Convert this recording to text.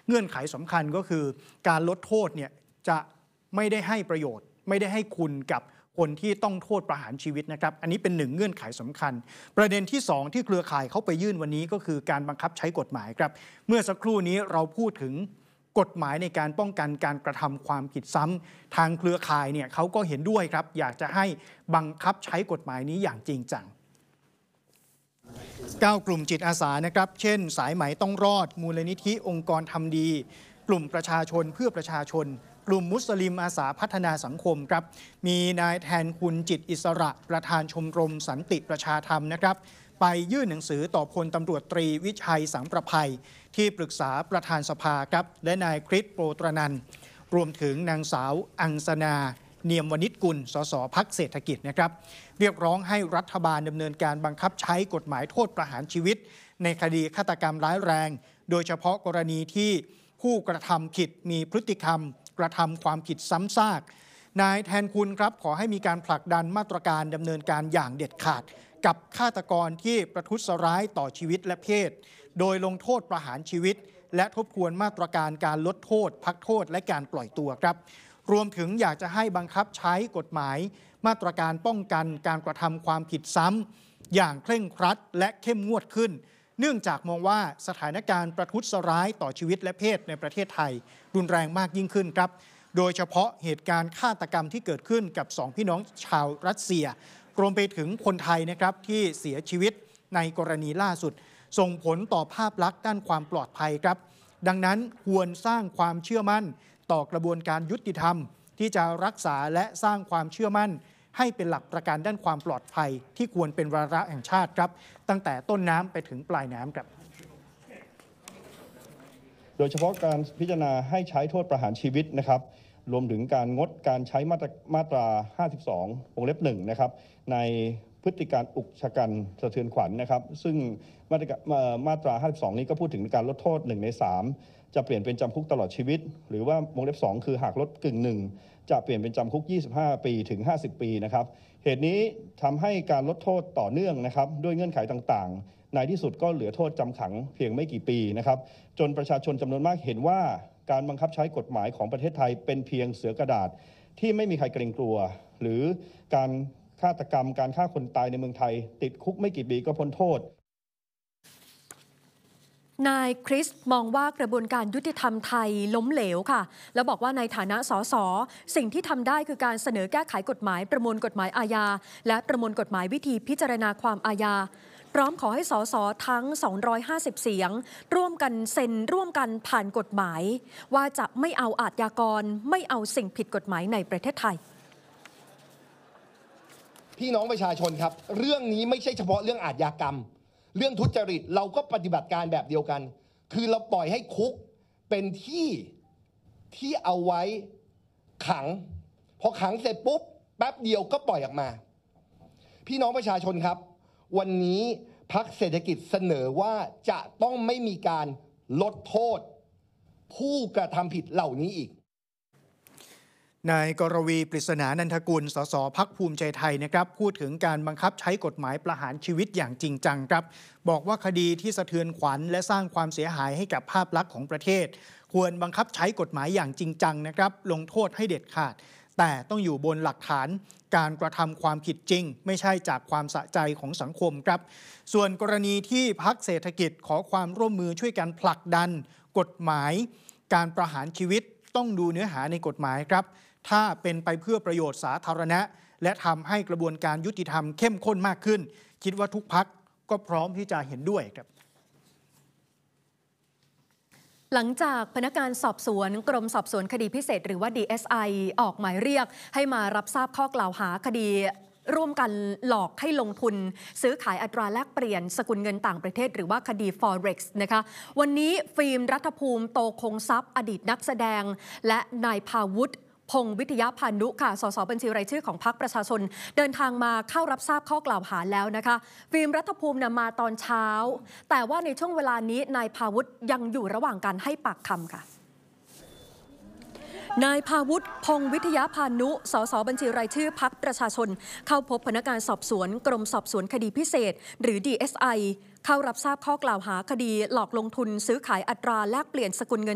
เงื่อนไขสำคัญก็คือการลดโทษเนี่ยจะไม่ได้ให้ประโยชน์ไม่ได้ให้คุณกับคนที่ต้องโทษประหารชีวิตนะครับอันนี้เป็นหนึ่งเงื่อนไขสำคัญประเด็นที่2ที่เครือข่ายเขาไปยื่นวันนี้ก็คือการบังคับใช้กฎหมายครับเมื่อสักครู่นี้เราพูดถึงกฎหมายในการป้องกันการกระทำความผิดซ้ำทางเครือข่ายเนี่ยเขาก็เห็นด้วยครับอยากจะให้บังคับใช้กฎหมายนี้อย่างจริงจัง9กลุ่มจิตอาสานะครับเช่นสายไหมต้องรอดมูลนิธิองค์กรทำดีกลุ่มประชาชนเพื่อประชาชนกลุ่มมุสลิมอาสาพัฒนาสังคมครับมีนายแทนคุณจิตอิสระประธานชมรมสันติประชาธรรมนะครับไปยื่นหนังสือต่อพลตำรวจตรีวิชัยสังประภัยที่ปรึกษาประธานสภาครับและนายคริสโปรตรนันท์รวมถึงนางสาวอังสนาเนียมวณิชกุลสสพรรคเศรษฐกิจนะครับเรียกร้องให้รัฐบาลดำเนินการบังคับใช้กฎหมายโทษประหารชีวิตในคดีฆาตกรรมร้ายแรงโดยเฉพาะกรณีที่ผู้กระทำผิดมีพฤติกรรมกระทำความผิดซ้ำซากนายแทนคุณครับขอให้มีการผลักดันมาตรการดำเนินการอย่างเด็ดขาดกับฆาตกรที่ประทุษร้ายต่อชีวิตและเพศโดยลงโทษประหารชีวิตและทบทวนมาตรการการลดโทษพักโทษและการปล่อยตัวครับรวมถึงอยากจะให้บังคับใช้กฎหมายมาตรการป้องกันการกระทำความผิดซ้ำอย่างเคร่งครัดและเข้มงวดขึ้นเนื่องจากมองว่าสถานการณ์ประทุษร้ายต่อชีวิตและเพศในประเทศไทยรุนแรงมากยิ่งขึ้นครับโดยเฉพาะเหตุการณ์ฆาตกรรมที่เกิดขึ้นกับ2พี่น้องชาวรัสเซียรวมไปถึงคนไทยนะครับที่เสียชีวิตในกรณีล่าสุดส่งผลต่อภาพลักษณ์ด้านความปลอดภัยครับดังนั้นควรสร้างความเชื่อมั่นต่อกระบวนการยุติธรรมที่จะรักษาและสร้างความเชื่อมั่นให้เป็นหลักประกันด้านความปลอดภัยที่ควรเป็นวาระแห่งชาติครับตั้งแต่ต้นน้ำไปถึงปลายน้ำครับโดยเฉพาะการพิจารณาให้ใช้โทษประหารชีวิตนะครับรวมถึงการงดการใช้มาตรา 52 วงเล็บ 1 นะครับในพฤติการอุกชะกันสะเทือนขวัญนะครับซึ่งมาตรา 52 นี้ก็พูดถึงการลดโทษ 1 ใน 3 จะเปลี่ยนเป็นจำคุกตลอดชีวิตหรือว่าวงเล็บ 2 คือหากลดกึ่งหนึ่งจะเปลี่ยนเป็นจำคุก 25 ปีถึง 50 ปีนะครับเหตุนี้ทำให้การลดโทษต่อเนื่องนะครับด้วยเงื่อนไขต่างๆในที่สุดก็เหลือโทษจำขังเพียงไม่กี่ปีนะครับจนประชาชนจำนวนมากเห็นว่าการบังคับใช้กฎหมายของประเทศไทยเป็นเพียงเสือกระดาษที่ไม่มีใครเกรงกลัวหรือการฆาตกรรมการฆ่าคนตายในเมืองไทยติดคุกไม่กี่ปีก็พ้นโทษนายคริสมองว่ากระบวนการยุติธรรมไทยล้มเหลวค่ะแล้วบอกว่าในฐานะสสสิ่งที่ทำได้คือการเสนอแก้ไขกฎหมายประมวลกฎหมายอาญาและประมวลกฎหมายวิธีพิจารณาความอาญาพร้อมขอให้สสทั้ง250เสียงร่วมกันเซ็นร่วมกันผ่านกฎหมายว่าจะไม่เอาอาชญากรไม่เอาสิ่งผิดกฎหมายในประเทศไทยพี่น้องประชาชนครับเรื่องนี้ไม่ใช่เฉพาะเรื่องอาชญากรรมเรื่องทุจริตเราก็ปฏิบัติการแบบเดียวกันคือเราปล่อยให้คุกเป็นที่เอาไว้ขังพอขังเสร็จปุ๊บแป๊บเดียวก็ปล่อยออกมาพี่น้องประชาชนครับวันนี้พรรคเศรษฐกิจเสนอว่าจะต้องไม่มีการลดโทษผู้กระทำผิดเหล่านี้อีกนายกรวีปริศนานันทกุลสสพรรคภูมิใจไทยนะครับพูดถึงการบังคับใช้กฎหมายประหารชีวิตอย่างจริงจังครับบอกว่าคดีที่สะเทือนขวัญและสร้างความเสียหายให้กับภาพลักษณ์ของประเทศควรบังคับใช้กฎหมายอย่างจริงจังนะครับลงโทษให้เด็ดขาดแต่ต้องอยู่บนหลักฐานการกระทำความผิดจริงไม่ใช่จากความสะใจของสังคมครับส่วนกรณีที่พรรคเศรษฐกิจขอความร่วมมือช่วยกันผลักดันกฎหมายการประหารชีวิตต้องดูเนื้อหาในกฎหมายครับถ้าเป็นไปเพื่อประโยชน์สาธารณะและทำให้กระบวนการยุติธรรมเข้มข้นมากขึ้นคิดว่าทุกพรรคก็พร้อมที่จะเห็นด้วยครับหลังจากพนักงานสอบสวนกรมสอบสวนคดีพิเศษหรือว่า DSI ออกหมายเรียกให้มารับทราบข้อกล่าวหาคดีร่วมกันหลอกให้ลงทุนซื้อขายอัตราแลกเปลี่ยนสกุลเงินต่างประเทศหรือว่าคดี Forex นะคะวันนี้ฟิล์มรัฐภูมิโตคงทรัพย์อดีตนักแสดงและนายภาวุฒิพงษ์วิทยาพานุค่ะสสบัญชีรายชื่อของพรรคประชาชนเดินทางมาเข้ารับทราบข้อกล่าวหาแล้วนะคะฟิล์มรัฐภูมิมาตอนเช้าแต่ว่าในช่วงเวลานี้นายภาวุฒิยังอยู่ระหว่างการให้ปากคำค่ะนายภาวุฒิพงษ์วิทยาพานุสสบัญชีรายชื่อพรรคประชาชนเข้าพบพนักงานสอบสวนกรมสอบสวนคดีพิเศษหรือ DSI เข้ารับทราบข้อกล่าวหาคดีหลอกลงทุนซื้อขายอัตราแลกเปลี่ยนสกุลเงิน